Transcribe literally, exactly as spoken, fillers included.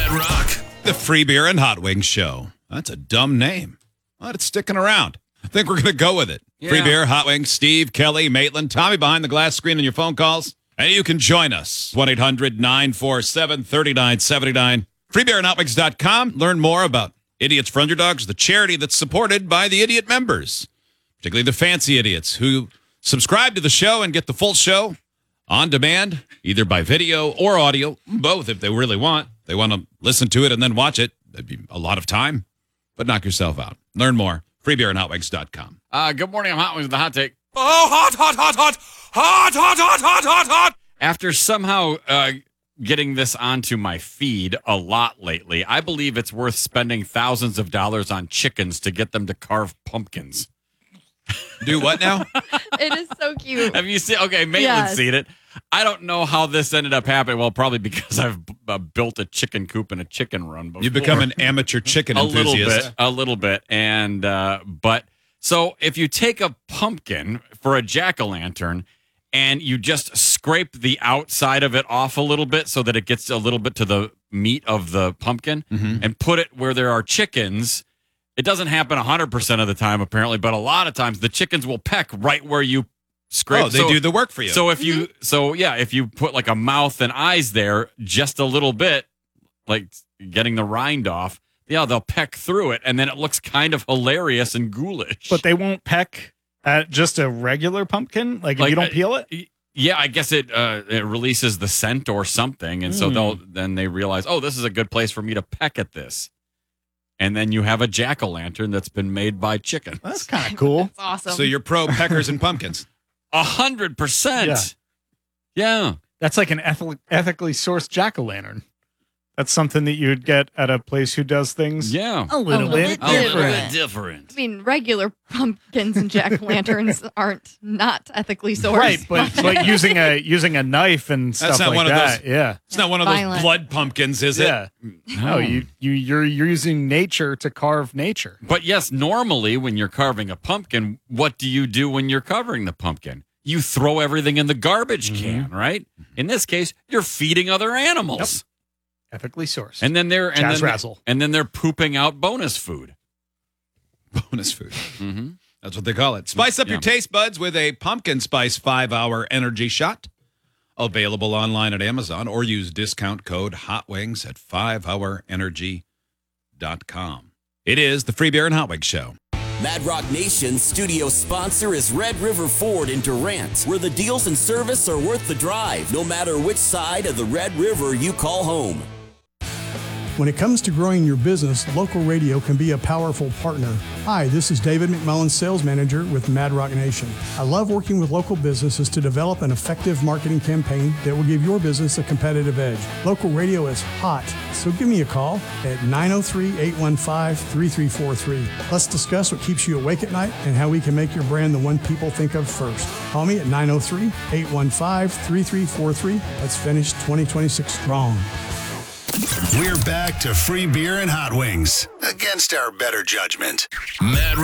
Mad Rock. The Free Beer and Hot Wings Show. That's a dumb name, but it's sticking around. I think we're going to go with it. Yeah. Free Beer, Hot Wings, Steve, Kelly, Maitland, Tommy behind the glass screen on your phone calls. And you can join us. one eight hundred nine four seven three nine seven nine. free beer and hot wings dot com. Learn more about Idiots for Underdogs, the charity that's supported by the Idiot members, particularly the fancy idiots who subscribe to the show and get the full show on demand, either by video or audio, both if they really want. They want to listen to it and then watch it. That'd be a lot of time, but knock yourself out. Learn more. free beer and hot wings dot com. Uh, good morning. I'm Hot Wings with the Hot Take. Oh, hot, hot, hot, hot, hot, hot, hot, hot, hot, hot. After somehow uh, getting this onto my feed a lot lately, I believe it's worth spending thousands of dollars on chickens to get them to carve pumpkins. Do what now? It is so cute. Have you seen? Okay, Maitland's Yes. seen it. I don't know how this ended up happening. Well, probably because I've uh, built a chicken coop and a chicken run before. You've become an amateur chicken a enthusiast. little bit, a little bit, and uh, but so if you take a pumpkin for a jack-o'-lantern and you just scrape the outside of it off a little bit so that it gets a little bit to the meat of the pumpkin, Mhm. and put it where there are chickens. It doesn't happen one hundred percent of the time, apparently, but a lot of times the chickens will peck right where you scrape. Oh, they So- do the work for you. So if you, so yeah, if you put like a mouth and eyes there just a little bit, like getting the rind off, yeah, they'll peck through it, and then it looks kind of hilarious and ghoulish. But they won't peck at just a regular pumpkin? Like, Like, if you don't uh, peel it? Yeah, I guess it uh, it releases the scent or something, and so Mm. they'll then they realize, oh, this is a good place for me to peck at this, and then you have a jack o' lantern that's been made by chicken. That's kind of cool. It's awesome. So you're pro peckers and pumpkins. A hundred percent. Yeah. That's like an eth- ethically sourced jack-o'-lantern. That's something that you'd get at a place who does things Yeah. a little A bit little different. bit. different. I mean, regular pumpkins and jack-o'-lanterns aren't not ethically sourced. Right, but but using a using a knife and stuff That's not like one of that. those- Yeah. It's not one of those Violent. blood pumpkins, is it? Yeah. No, you you you're you're using nature to carve nature. But yes, normally when you're carving a pumpkin, what do you do when you're covering the pumpkin? You throw everything in the garbage can, right? In this case, you're feeding other animals. Ethically sourced. And then they're and Jazz then, razzle. and then they're pooping out bonus food. Bonus food. Mm-hmm. That's what they call it. Spice up your Yeah. taste buds with a pumpkin spice five-hour energy shot. Available online at Amazon, or use discount code HOTWINGS at five hour energy dot com. It is the Free Beer and Hot Wings Show. Mad Rock Nation's studio sponsor is Red River Ford in Durant, where the deals and service are worth the drive, no matter which side of the Red River you call home. When it comes to growing your business, local radio can be a powerful partner. Hi, this is David McMullen, Sales Manager with Mad Rock Nation. I love working with local businesses to develop an effective marketing campaign that will give your business a competitive edge. Local radio is hot, so give me a call at nine oh three, eight one five, three three four three. Let's discuss what keeps you awake at night and how we can make your brand the one people think of first. Call me at nine oh three, eight one five, three three four three. Let's finish twenty twenty-six strong. We're back to Free Beer and Hot Wings against our better judgment. Mad Rock.